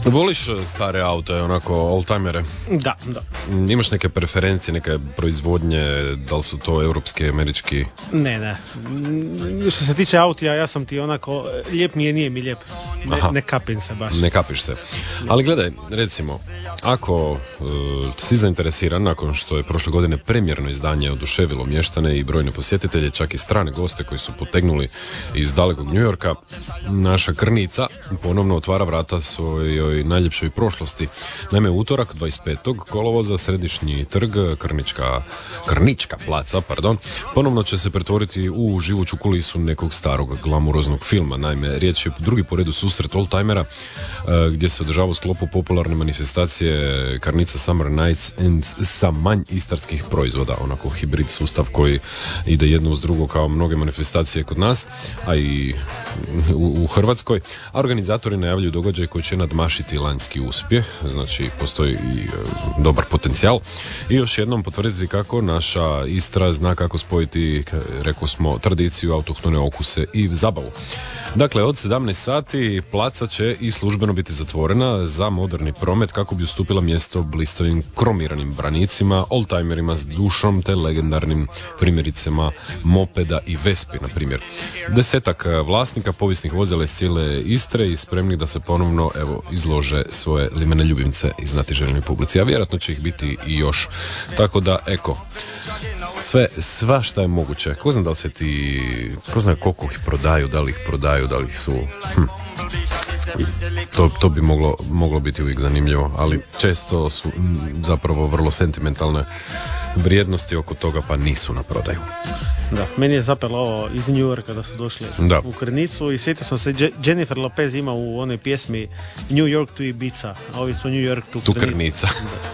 Voliš stare aute, onako oldtimere? Da. Imaš neke preferencije, neke proizvodnje, da li su to europski, američki? Ne. Što se tiče autija, ja sam ti onako, lijep mi je, nije mi lijep. Ne kapim se baš. Ne kapiš se. Ali gledaj, recimo, ako si zainteresiran, nakon što je prošle godine premjerno izdanje oduševilo mještane i brojne posjetitelje, čak i strane goste koji su potegnuli iz dalekog New Yorka, naša Krnica ponovno otvara vrata svojoj najljepšoj prošlosti. Naime, utorak 25. kolovoza središnji trg Krnička placa, ponovno će se pretvoriti u živuću kulisu nekog starog glamuroznog filma. Naime, riječ je drugi po redu susret oldtimera gdje se održava u sklopu popularne manifestacije Krnica Summer Nights and sa manj istarskih proizvoda, onako hibrid sustav koji ide jedno uz drugo kao mnoge manifestacije kod nas, a i u Hrvatskoj. A organizatori najavljuju događaj koji će nadmašiti lanjski uspjeh, znači postoji i dobar potencijal. I još jednom potvrditi kako naša Istra zna kako spojiti, rekao smo, tradiciju, autohtone okuse i zabavu. Dakle, od 17 sati placa će i službeno biti zatvorena za moderni promet kako bi ustupila mjesto blistavim kromiranim branicima, oldtimerima s dušom te legendarnim primjericama mopeda i vespi, na primjer. 10 vlasnika povijesnih vozila iz cijele Istre i spremni da se ponovno izlože svoje limene ljubimce i znati željeni publici, a vjerojatno će ih biti i još. Tako da, sva šta je moguće. Ko zna da li se ko zna koliko ih prodaju, da li ih su... To bi moglo biti uvijek zanimljivo, ali često su zapravo vrlo sentimentalne vrijednosti oko toga, pa nisu na prodaju. Da, meni je zapelo ovo iz New Yorka da su došli u Krnicu i sjetio sam se, Jennifer Lopez ima u onoj pjesmi New York to Ibiza, a ovi su New York to Krnica.